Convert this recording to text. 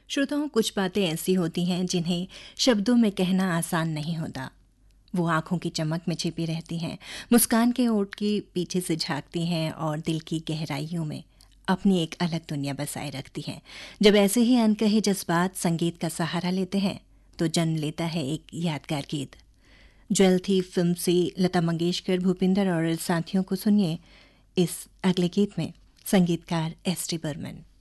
श्रोताओं, कुछ बातें ऐसी होती हैं जिन्हें शब्दों में कहना आसान नहीं होता। वो आंखों की चमक में छिपी रहती हैं, मुस्कान के ओठ के पीछे से झांकती हैं और दिल की गहराइयों में अपनी एक अलग दुनिया बसाए रखती हैं। जब ऐसे ही अनकहे जज्बात संगीत का सहारा लेते हैं तो जन्म लेता है एक यादगार गीत। ज्वेल थी फिल्म से लता मंगेशकर, भूपिंदर और साथियों को सुनिए इस अगले गीत में संगीतकार एस टी बर्मन।